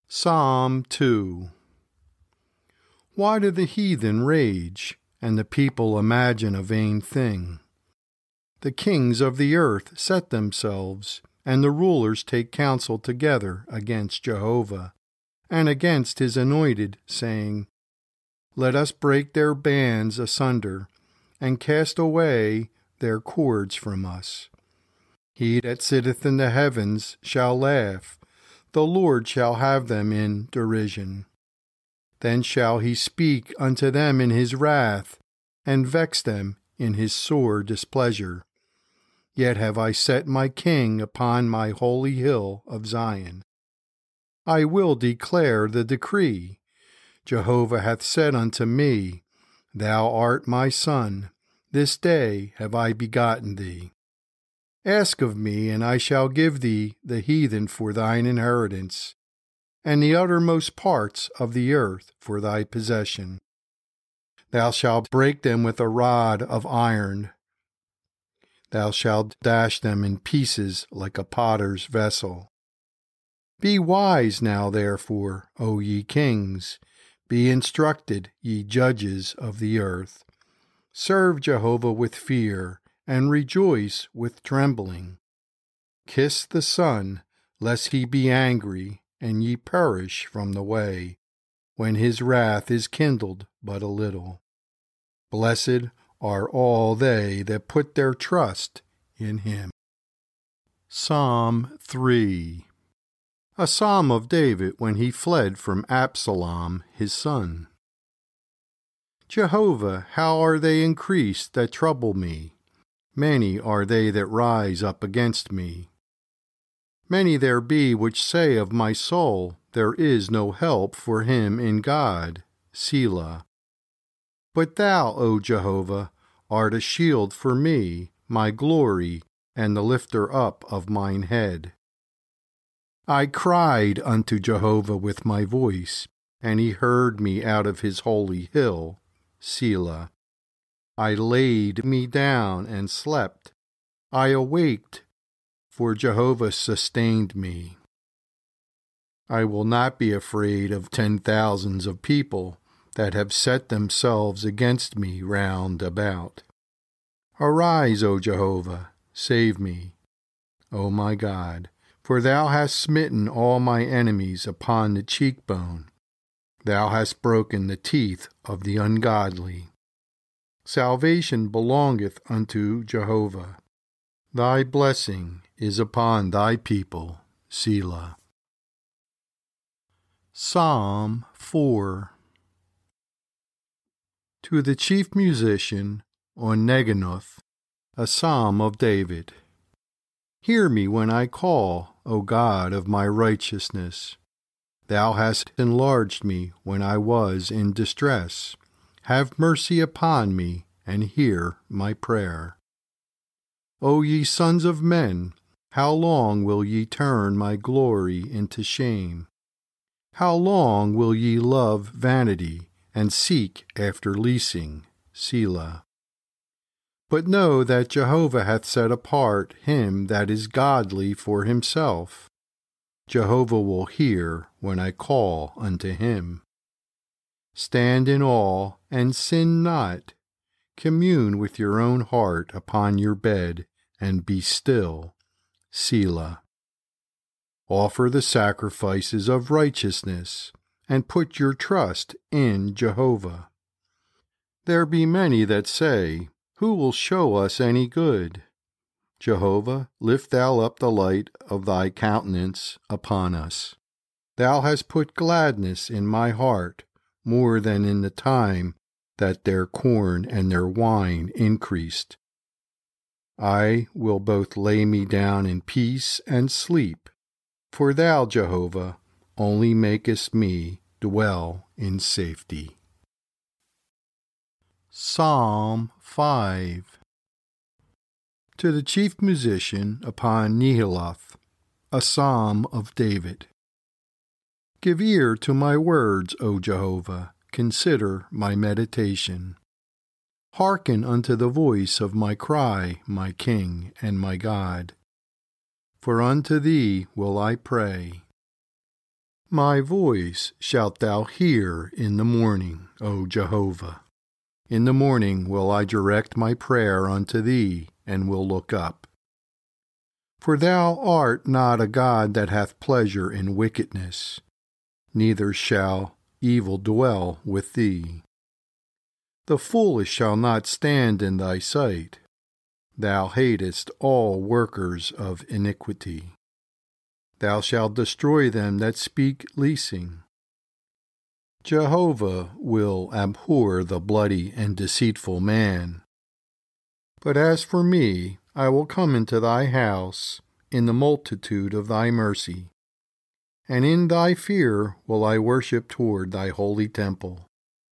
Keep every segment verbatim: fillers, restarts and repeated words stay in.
Psalm two. Why do the heathen rage, and the people imagine a vain thing? The kings of the earth set themselves, and the rulers take counsel together against Jehovah, and against his anointed, saying, Let us break their bands asunder, and cast away their cords from us. He that sitteth in the heavens shall laugh, the Lord shall have them in derision. Then shall he speak unto them in his wrath, and vex them in his sore displeasure. Yet have I set my king upon my holy hill of Zion. I will declare the decree. Jehovah hath said unto me, Thou art my son, this day have I begotten thee. Ask of me, and I shall give thee the heathen for thine inheritance, and the uttermost parts of the earth for thy possession. Thou shalt break them with a rod of iron. Thou shalt dash them in pieces like a potter's vessel. Be wise now, therefore, O ye kings. Be instructed, ye judges of the earth. Serve Jehovah with fear, and rejoice with trembling. Kiss the Son, lest he be angry, and ye perish from the way, when his wrath is kindled but a little. Blessed are all they that put their trust in him. Psalm three. A psalm of David when he fled from Absalom his son. Jehovah, how are they increased that trouble me? Many are they that rise up against me. Many there be which say of my soul, There is no help for him in God. Selah. But thou, O Jehovah, art a shield for me, my glory, and the lifter up of mine head. I cried unto Jehovah with my voice, and he heard me out of his holy hill. Selah. I laid me down and slept. I awaked, for Jehovah sustained me. I will not be afraid of ten thousands of people that have set themselves against me round about. Arise, O Jehovah, save me, O my God, for thou hast smitten all my enemies upon the cheekbone. Thou hast broken the teeth of the ungodly. Salvation belongeth unto Jehovah. Thy blessing is upon thy people. Selah. Psalm four. To the chief musician on Neginoth, a psalm of David. Hear me when I call, O God of my righteousness. Thou hast enlarged me when I was in distress. Have mercy upon me, and hear my prayer. O ye sons of men, how long will ye turn my glory into shame? How long will ye love vanity, and seek after leasing? Selah. But know that Jehovah hath set apart him that is godly for himself. Jehovah will hear when I call unto him. Stand in awe, and sin not. Commune with your own heart upon your bed, and be still. Selah. Offer the sacrifices of righteousness, and put your trust in Jehovah. There be many that say, Who will show us any good? Jehovah, lift thou up the light of thy countenance upon us. Thou hast put gladness in my heart, more than in the time that their corn and their wine increased. I will both lay me down in peace and sleep, for thou, Jehovah, only makest me dwell in safety. Psalm five. To the chief musician upon Nehiloth, a psalm of David. Give ear to my words, O Jehovah, consider my meditation. Hearken unto the voice of my cry, my King and my God. For unto thee will I pray. My voice shalt thou hear in the morning, O Jehovah. In the morning will I direct my prayer unto thee, and will look up. For thou art not a God that hath pleasure in wickedness, neither shall evil dwell with thee. The foolish shall not stand in thy sight. Thou hatest all workers of iniquity. Thou shalt destroy them that speak leasing. Jehovah will abhor the bloody and deceitful man. But as for me, I will come into thy house in the multitude of thy mercy, and in thy fear will I worship toward thy holy temple.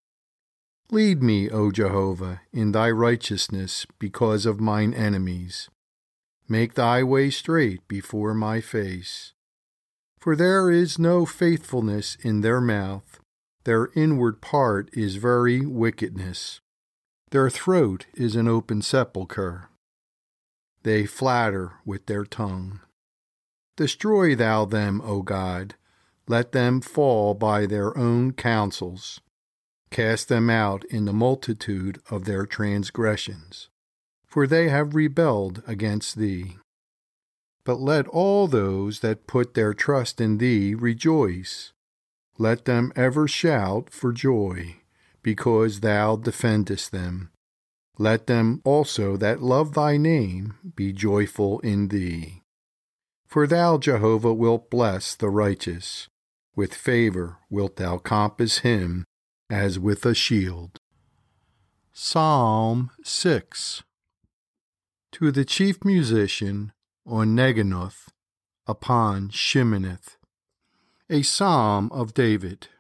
Lead me, O Jehovah, in thy righteousness because of mine enemies. Make thy way straight before my face. For there is no faithfulness in their mouth. Their inward part is very wickedness. Their throat is an open sepulchre. They flatter with their tongue. Destroy thou them, O God. Let them fall by their own counsels. Cast them out in the multitude of their transgressions, for they have rebelled against thee. But let all those that put their trust in thee rejoice. Let them ever shout for joy, because thou defendest them. Let them also that love thy name be joyful in thee. For thou, Jehovah, wilt bless the righteous. With favor wilt thou compass him as with a shield. Psalm six. To the chief musician on Neginoth upon Shimoneth. A psalm of David.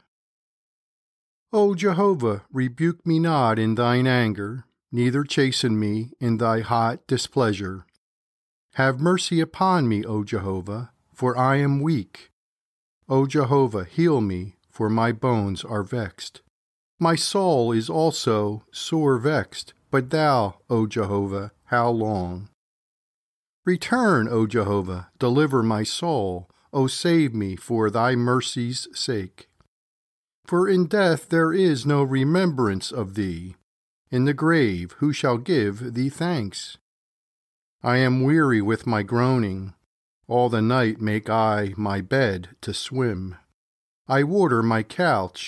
O Jehovah, rebuke me not in thine anger, neither chasten me in thy hot displeasure. Have mercy upon me, O Jehovah, for I am weak. O Jehovah, heal me, for my bones are vexed. My soul is also sore vexed, but thou, O Jehovah, how long? Return, O Jehovah, deliver my soul, O save me for thy mercy's sake. For in death there is no remembrance of thee. In the grave who shall give thee thanks? I am weary with my groaning. All the night make I my bed to swim. I water my couch